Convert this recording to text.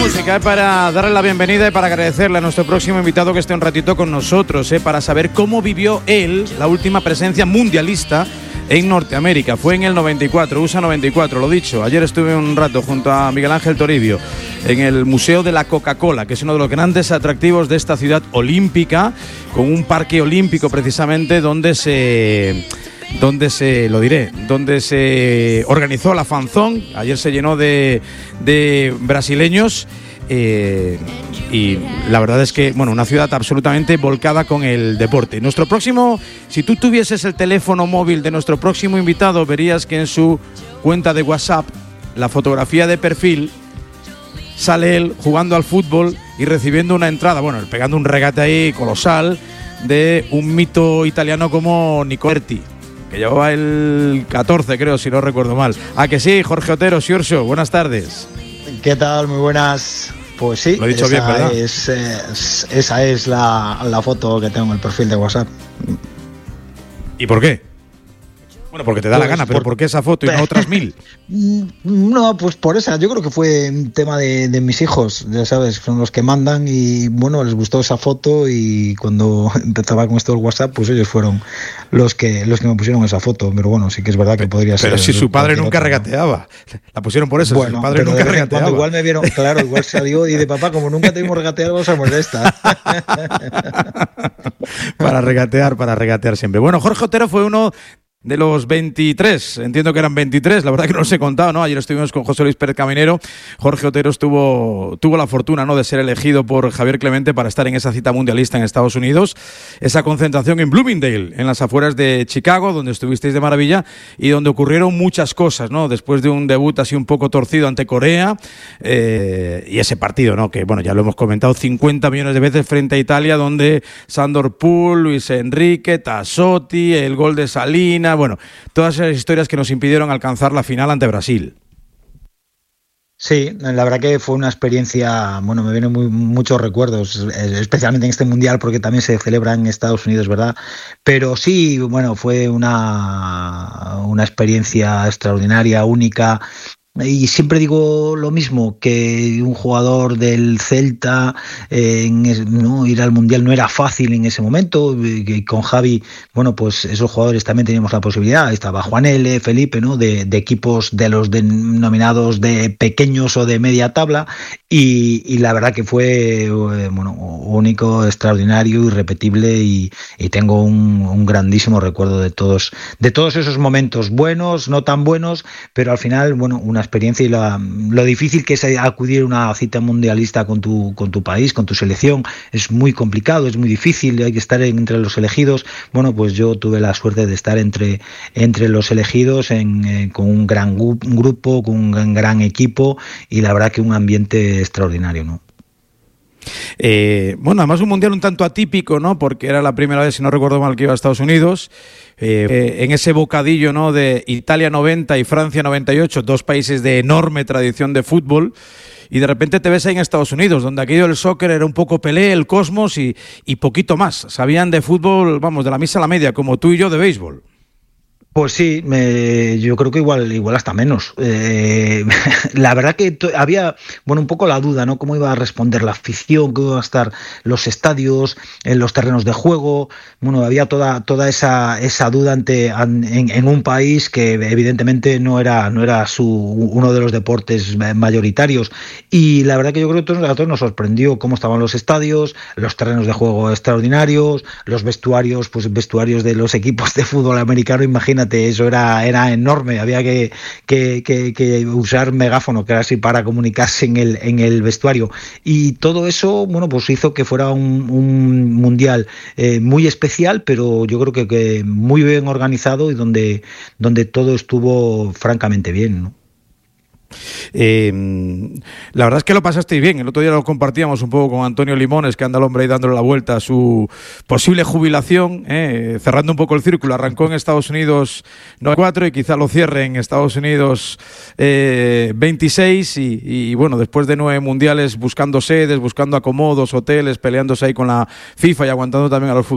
música para darle la bienvenida y para agradecerle a nuestro próximo invitado que esté un ratito con nosotros, para saber cómo vivió él la última presencia mundialista en Norteamérica. Fue en el 94, USA 94, lo dicho. Ayer estuve un rato junto a Miguel Ángel Toribio en el Museo de la Coca-Cola, que es uno de los grandes atractivos de esta ciudad olímpica, con un parque olímpico precisamente donde se organizó la Fanzón. Ayer se llenó de brasileños. Y la verdad es que, bueno, una ciudad absolutamente volcada con el deporte. Nuestro próximo, si tú tuvieses el teléfono móvil de nuestro próximo invitado, verías que en su cuenta de WhatsApp, la fotografía de perfil, sale él jugando al fútbol y recibiendo una entrada, bueno, pegando un regate ahí colosal de un mito italiano como Nicoletti, que llevaba el 14, creo, si no recuerdo mal. ¿A que sí, Jorge Otero, Xiorxo? Buenas tardes. ¿Qué tal? Muy buenas. Pues sí, lo he dicho bien, ¿verdad? Esa es la foto que tengo en el perfil de WhatsApp. ¿Y por qué? Bueno, porque te da la gana, pero ¿por qué esa foto y no otras 1000? No, pues por esa. Yo creo que fue un tema de mis hijos, ya sabes, son los que mandan y bueno, les gustó esa foto y cuando empezaba con esto del WhatsApp, pues ellos fueron los que me pusieron esa foto. Pero bueno, sí que es verdad que podría ser. Pero si su padre nunca regateaba, la pusieron por eso. Bueno, si su padre nunca regateaba. Igual me vieron, claro, igual salió y de papá, como nunca te vimos regatear, vamos a molestar. Para regatear siempre. Bueno, Jorge Otero fue uno de los 23, entiendo que eran 23, la verdad que no los he contado, ¿no? Ayer estuvimos con José Luis Pérez Caminero. Jorge Otero tuvo la fortuna, ¿no?, de ser elegido por Javier Clemente para estar en esa cita mundialista en Estados Unidos, esa concentración en Bloomingdale, en las afueras de Chicago, donde estuvisteis de maravilla y donde ocurrieron muchas cosas, ¿no? Después de un debut así un poco torcido ante Corea, y ese partido, ¿no?, que bueno, ya lo hemos comentado 50 millones de veces frente a Italia, donde Sandor Pool, Luis Enrique, Tassotti, el gol de Salina, bueno, todas esas historias que nos impidieron alcanzar la final ante Brasil. Sí, la verdad que fue una experiencia, bueno, me vienen muchos recuerdos, especialmente en este mundial porque también se celebra en Estados Unidos, ¿verdad? Pero sí, bueno, fue una experiencia extraordinaria, única. Y siempre digo lo mismo, que un jugador del Celta ir al Mundial no era fácil en ese momento, que con Javi, bueno, pues esos jugadores también teníamos la posibilidad, estaba Juan L., Felipe, ¿no?, de equipos de los denominados de pequeños o de media tabla, y la verdad que fue único, extraordinario, irrepetible, y tengo un grandísimo recuerdo de todos esos momentos, buenos, no tan buenos, pero al final, bueno, una experiencia y lo difícil que es acudir a una cita mundialista con tu país, con tu selección. Es muy complicado, es muy difícil, hay que estar entre los elegidos. Bueno, pues yo tuve la suerte de estar entre los elegidos con un gran grupo, con un gran equipo, y la verdad que un ambiente extraordinario, ¿no? Bueno, además un mundial un tanto atípico, ¿no?, porque era la primera vez, si no recuerdo mal, que iba a Estados Unidos, en ese bocadillo, ¿no?, de Italia 90 y Francia 98, dos países de enorme tradición de fútbol, y de repente te ves ahí en Estados Unidos, donde aquello del soccer era un poco Pelé, el Cosmos y poquito más. Sabían de fútbol, vamos, de la misa a la media, como tú y yo de béisbol. Pues sí, yo creo que igual hasta menos. La verdad que había, bueno, un poco la duda, ¿no? Cómo iba a responder la afición, cómo iban a estar los estadios, en los terrenos de juego. Bueno, había toda esa duda en un país que evidentemente no era uno de los deportes mayoritarios. Y la verdad que yo creo que a todos nos sorprendió cómo estaban los estadios, los terrenos de juego extraordinarios, los vestuarios, pues vestuarios de los equipos de fútbol americano, imagínate. Eso era enorme, había que usar megáfono casi para comunicarse en el vestuario, y todo eso, bueno, pues hizo que fuera un mundial muy especial, pero yo creo que muy bien organizado y donde todo estuvo francamente bien, ¿no? La verdad es que lo pasasteis bien. El otro día lo compartíamos un poco con Antonio Limones, que anda el hombre ahí dándole la vuelta a su posible jubilación, cerrando un poco el círculo. Arrancó en Estados Unidos 94 y quizá lo cierre en Estados Unidos 26 y bueno, después de 9 mundiales buscando sedes, buscando acomodos, hoteles, peleándose ahí con la FIFA y aguantando también a los